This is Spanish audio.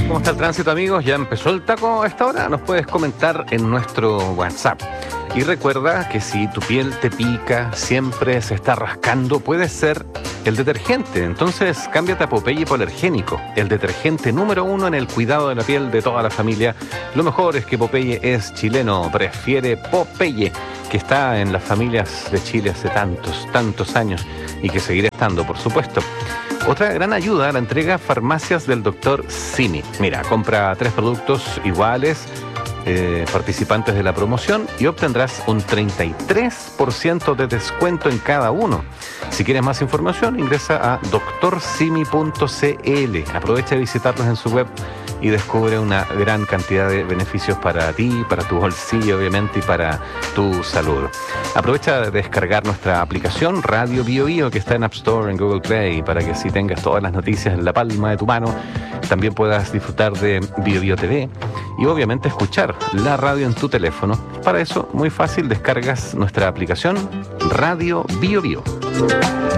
¿Cómo está el tránsito, amigos? ¿Ya empezó el taco a esta hora? Nos puedes comentar en nuestro WhatsApp. Y recuerda que si tu piel te pica, siempre se está rascando, puede ser el detergente. Entonces, cámbiate a Popeye Hipoalergénico, el detergente número 1 en el cuidado de la piel de toda la familia. Lo mejor es que Popeye es chileno, prefiere Popeye, que está en las familias de Chile hace tantos años y que seguirá estando, por supuesto. Otra gran ayuda la entrega farmacias del Dr. Simi. Mira, compra 3 productos iguales, participantes de la promoción, y obtendrás un 33% de descuento en cada uno. Si quieres más información, ingresa a doctorsimi.cl. Aprovecha de visitarlos en su web y descubre una gran cantidad de beneficios para ti, para tu bolsillo, obviamente, y para tu salud. Aprovecha de descargar nuestra aplicación Radio Bio Bio, que está en App Store, en Google Play, para que así tengas todas las noticias en la palma de tu mano. También puedas disfrutar de Bio Bio TV y obviamente escuchar la radio en tu teléfono. Para eso, muy fácil, descargas nuestra aplicación Radio Bio Bio.